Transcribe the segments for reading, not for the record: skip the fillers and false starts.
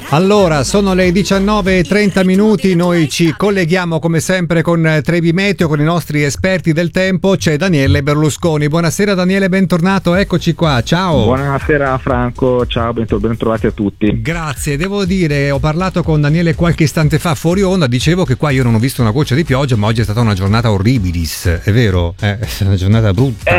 Allora, sono le 19:30, noi ci colleghiamo come sempre con Trevi Meteo, con i nostri esperti del tempo. C'è Daniele Berlusconi. Buonasera Daniele, bentornato, eccoci qua, ciao. Buonasera Franco, ciao, ben trovati a tutti. Grazie, devo dire, ho parlato con Daniele qualche istante fa fuori onda, dicevo che qua io non ho visto una goccia di pioggia, ma oggi è stata una giornata orribilis, è vero? È una giornata brutta.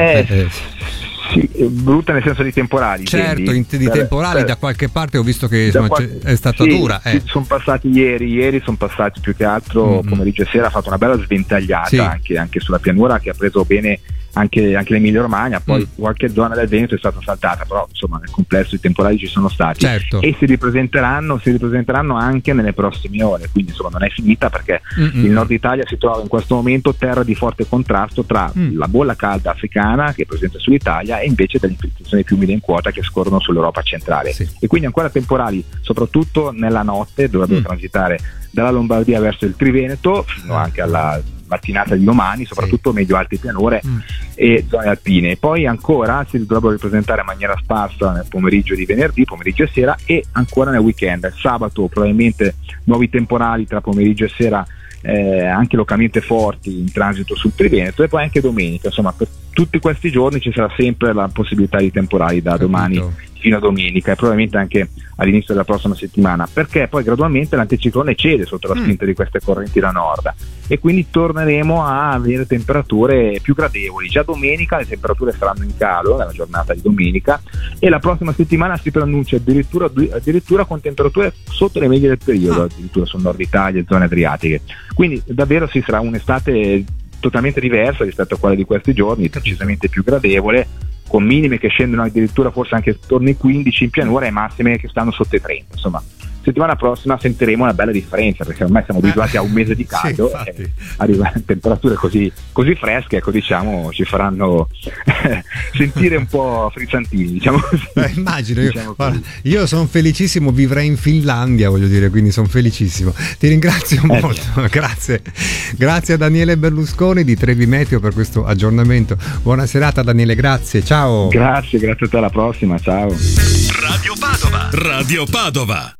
Sì, brutta nel senso di temporali. Certo, di temporali da qualche parte ho visto che insomma, è stata dura. Sono passati ieri sono passati più che altro pomeriggio e sera, ha fatto una bella sventagliata anche sulla pianura che ha preso bene anche l'Emilia Romagna, poi qualche zona del Veneto è stata saltata, però insomma nel complesso i temporali ci sono stati, certo. E si ripresenteranno anche nelle prossime ore, quindi insomma non è finita, perché il nord Italia si trova in questo momento terra di forte contrasto tra la bolla calda africana che è presente sull'Italia e invece delle infiltrazioni più umide in quota che scorrono sull'Europa centrale, e quindi ancora temporali soprattutto nella notte, dovrebbero transitare dalla Lombardia verso il Triveneto fino anche alla mattinata di domani, soprattutto medio-alte pianure e zone alpine. Poi ancora si dovrebbero ripresentare in maniera sparsa nel pomeriggio di venerdì, pomeriggio e sera, e ancora nel weekend. Sabato probabilmente nuovi temporali tra pomeriggio e sera, anche localmente forti in transito sul Triveneto, e poi anche domenica. Insomma, per tutti questi giorni ci sarà sempre la possibilità di temporali da domani fino a domenica, e probabilmente anche all'inizio della prossima settimana, perché poi gradualmente l'anticiclone cede sotto la spinta di queste correnti da nord, e quindi torneremo a avere temperature più gradevoli. Già domenica le temperature saranno in calo nella giornata di domenica, e la prossima settimana si preannuncia addirittura con temperature sotto le medie del periodo, addirittura sul nord Italia e zone adriatiche. Quindi davvero sarà un'estate totalmente diversa rispetto a quella di questi giorni, decisamente più gradevole, con minime che scendono addirittura forse anche attorno ai 15 in pianura e massime che stanno sotto i 30. Insomma, settimana prossima sentiremo una bella differenza, perché ormai siamo abituati a un mese di caldo, e arrivare a temperature così fresche, ecco, diciamo, ci faranno sentire un po' frizzantini, diciamo così. Immagino, io sono felicissimo, vivrei in Finlandia, voglio dire, quindi sono felicissimo. Ti ringrazio molto, grazie a Daniele Berlusconi di Trevi Meteo per questo aggiornamento. Buona serata Daniele, grazie, ciao. Grazie a te, alla prossima, ciao. Radio Padova.